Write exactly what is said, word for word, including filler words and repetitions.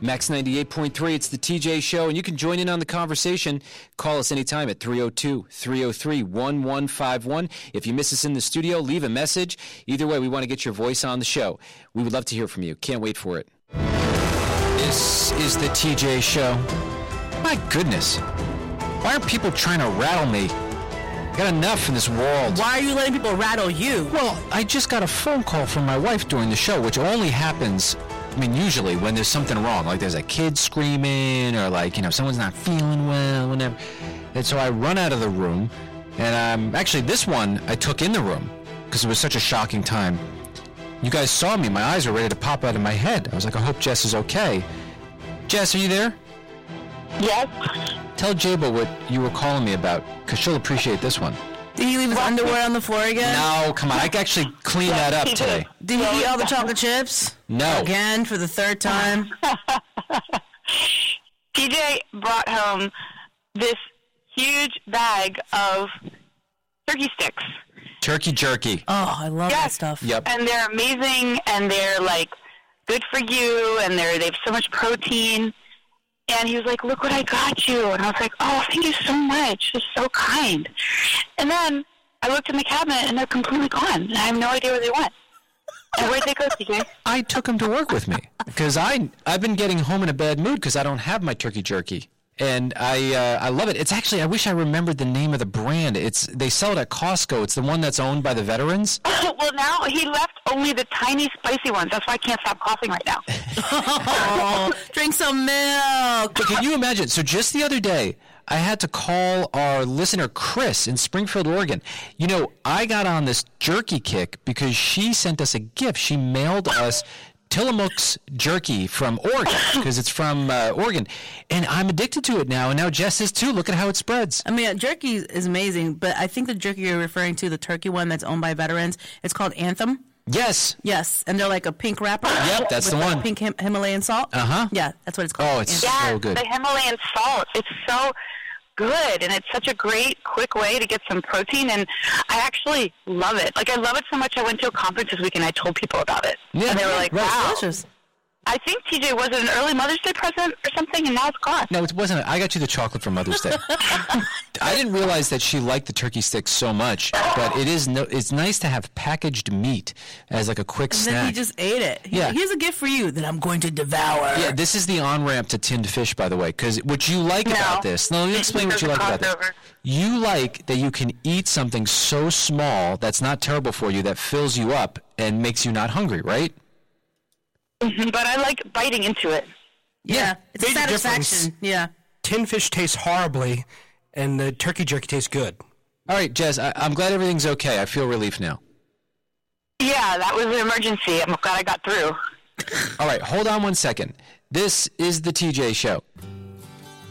Max ninety-eight point three, it's the T J Show, and you can join in on the conversation. Call us anytime at three oh two, three oh three, one one five one. If you miss us in the studio, leave a message. Either way, we want to get your voice on the show. We would love to hear from you. Can't wait for it. This is the T J Show. My goodness. Why are people trying to rattle me? I got enough in this world. Why are you letting people rattle you? Well, I just got a phone call from my wife during the show, which only happens, I mean, usually when there's something wrong, like there's a kid screaming or like, you know, someone's not feeling well, whatever. And so I run out of the room, and um, actually this one I took in the room because it was such a shocking time. You guys saw me. My eyes were ready to pop out of my head. I was like, I hope Jess is okay. Jess, are you there? Yes. Tell Jabo what you were calling me about, because she'll appreciate this one. Did he leave his underwear on the floor again? No, come on. I actually cleaned that up today. Did he eat all the chocolate chips? No. Again, for the third time? T J brought home this huge bag of turkey sticks. Turkey jerky. Oh, I love yes. that stuff. Yep. And they're amazing, and they're, like, good for you, and they're they have so much protein. And he was like, look what I got you. And I was like, oh, thank you so much. You're so kind. And then I looked in the cabinet, and they're completely gone. And I have no idea where they went. And where'd they go, T J? I took them to work with me because I, I've been getting home in a bad mood because I don't have my turkey jerky. And I uh, I love it. It's actually, I wish I remembered the name of the brand. It's They sell it at Costco. It's the one that's owned by the veterans. Well, now he left only the tiny spicy ones. That's why I can't stop coughing right now. Oh, drink some milk. But can you imagine? So just the other day, I had to call our listener, Chris, in Springfield, Oregon. You know, I got on this jerky kick because she sent us a gift. She mailed us Tillamook's jerky from Oregon, because it's from uh, Oregon. And I'm addicted to it now, and now Jess is too. Look at how it spreads. I mean, jerky is amazing, but I think the jerky you're referring to, the turkey one that's owned by veterans, it's called Anthem. Yes. Yes, and they're like a pink wrapper. Yep, that's with the one. Like pink Him- Himalayan salt. Uh-huh. Yeah, that's what it's called. Oh, it's Anthem. Yes, so good. the Himalayan salt. It's so good, and it's such a great, quick way to get some protein, and I actually love it. Like, I love it so much, I went to a conference this week, and I told people about it. Yeah, and they were like, right. wow. It's delicious. I think, T J, was it an early Mother's Day present or something, and now it's gone? No, it wasn't. I got you the chocolate for Mother's Day. I didn't realize that she liked the turkey sticks so much, but it is no, it's nice to have packaged meat as like a quick And snack. then he just ate it. He, Yeah. Here's a gift for you that I'm going to devour. Yeah, this is the on-ramp to tinned fish, by the way, because what you like No. about this, no, let me explain what you There's like a about this. crossover. You like that you can eat something so small that's not terrible for you, that fills you up and makes you not hungry, right? Mhm, but I like biting into it. Yeah, it's a Major satisfaction. difference. Yeah. Tin fish tastes horribly, and the turkey jerky tastes good. All right, Jess, I, I'm glad everything's okay. I feel relief now. Yeah, that was an emergency. I'm glad I got through. All right, hold on one second. This is the T J Show.